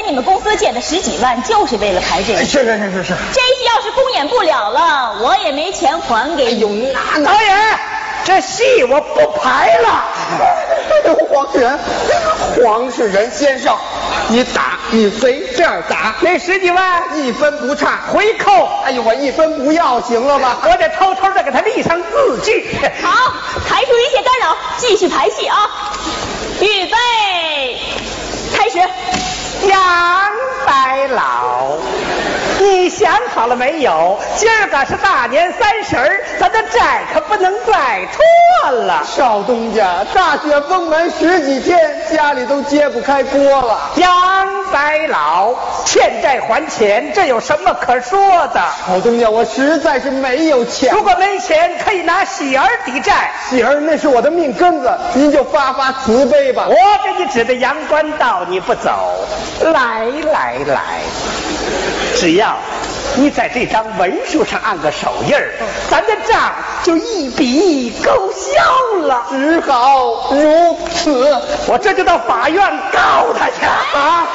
你们公司借的10几万，就是为了排这个戏。 是。 这戏要是公演不了了，我也没钱还给你。 导演，这戏我不排了。 黄世仁先生，你打你随便打， 那10几万 1分不差， 回扣。 哎呦，我1分不要，行了吧？ 我得偷偷的给他立上字据。 好，排除一切干扰，继续排戏啊！预备，开始。 杨白老，你想好了没有？今儿个是大年30，咱的债可不能再拖了。 少东家，大雪封门10几天，家里都揭不开锅了。 杨白老，欠债还钱，这有什么可说的？ 少东家，我实在是没有钱。 如果没钱，可以拿喜儿抵债。 喜儿那是我的命根子，您就发慈悲吧。 我给你指的阳关道，你不走。来，只要你在这张文书上按个手印儿，咱的账就一笔勾销了。 只好如此， 我这就到法院告他去啊！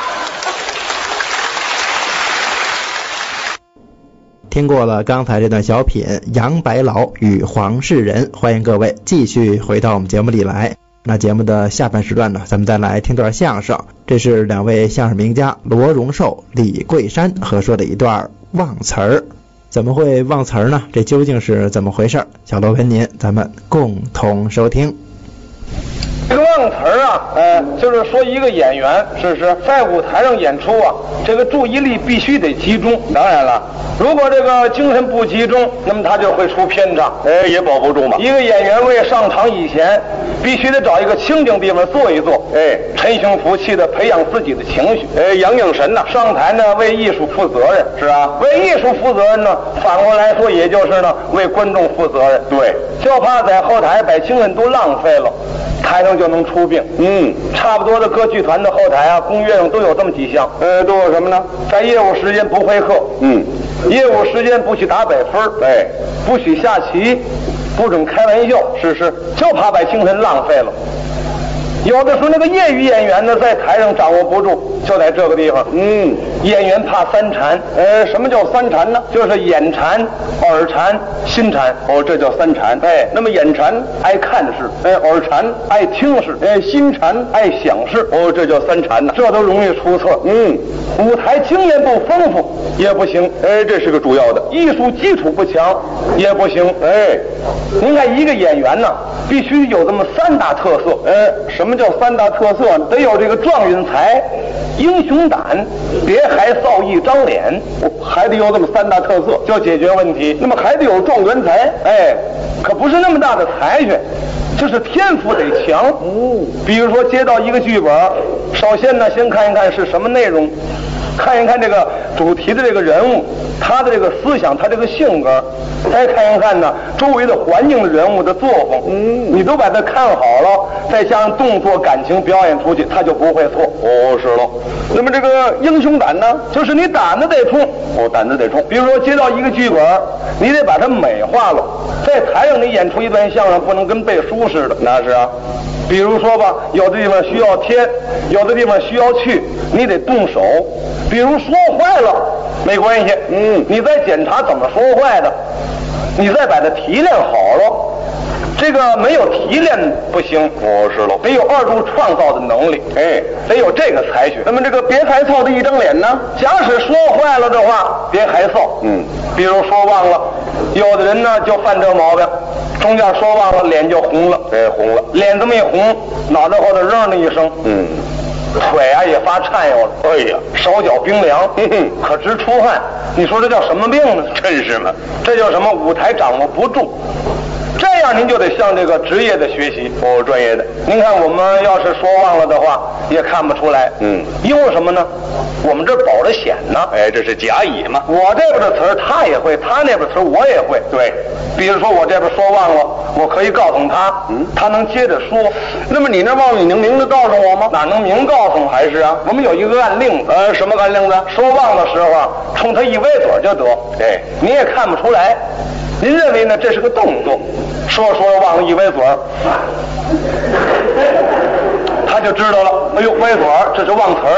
听过了刚才这段小品《杨白劳与黄世仁》，欢迎各位继续回到我们节目里来。那节目的下半时段呢，咱们再来听段相声，这是2位相声名家罗荣寿、李桂山合说的一段忘词儿。怎么会忘词儿呢？这究竟是怎么回事？小罗跟您咱们共同收听。 这个忘词儿啊，就是说一个演员在舞台上演出啊，这个注意力必须得集中。当然了，如果这个精神不集中，那么他就会出偏差，也保不住嘛。一个演员为上场以前，必须得找一个清静地方坐一坐，沉胸服气的培养自己的情绪，养神呐。上台呢，为艺术负责任，是啊，为艺术负责任呢，反过来说，也就是呢，为观众负责任。对，就怕在后台把精神都浪费了，台上就能出病。差不多的歌剧团的后台啊，公约上都有这么几项，都有什么呢？在业务时间不会客，业务时间不许打摆分，不许下棋，不准开玩笑，就怕把精神浪费了。有的时候那个业余演员呢，在台上掌握不住，就在这个地方。演员怕3禅。什么叫3禅呢？就是眼禅、耳禅、心禅。这叫3禅。那么眼禅爱看事，耳禅爱听事，心禅爱想事。这叫3禅呢。这都容易出错。舞台经验不丰富也不行。这是个主要的。艺术基础不强也不行。您看一个演员呢，必须有这么3大特色。什么叫3大特色呢？得有这个壮运才、英雄胆、别海臊一张脸，还得有这么3大特色，就解决问题。那么还得有状元才，可不是那么大的才学，就是天赋得强。比如说接到一个剧本，首先呢，先看一看是什么内容，看一看这个主题的这个人物，他的这个思想，他这个性格，再看一看呢周围的环境的人物的作风，你都把它看好了，再加上动作感情表演出去，他就不会错。是了。那么这个英雄胆呢，就是你胆子得冲。胆子得冲。比如说接到一个剧本，你得把它美化了，在台上你演出一段相声，不能跟背书似的。那是啊。比如说吧，有的地方需要添，有的地方需要去，你得动手。比如说坏了没关系，你再检查怎么说坏的，你再把它提炼好了。这个没有提炼不行。是了，得有2度创造的能力，得有这个才学。那么这个别海臊的一张脸呢，假使说坏了的话，别海臊。比如说忘了，有的人呢就犯这毛病，中间说忘了，脸就红了，红了，脸这么一红，脑袋后头扔了一声，腿啊也发颤悠了，手脚冰凉，可直出汗。你说这叫什么病呢？真是嘛，这叫什么？舞台掌握不住。这样您就得向这个职业的学习，专业的。您看我们要是说忘了的话，也看不出来，因为什么呢？我们这保着险呢。这是甲乙嘛。我这边的词儿他也会，他那边词儿我也会。对，比如说我这边说忘了，我可以告诉他，他能接着说。那么你那忘了，你能明着告诉我吗？哪能明告诉我？还是啊，我们有一个按令子，什么按令子？说忘的时候啊，冲他一歪嘴就得。你也看不出来。您认为呢？这是个动作，说忘了一歪嘴儿，他就知道了。哎呦，歪嘴儿，这是忘词儿。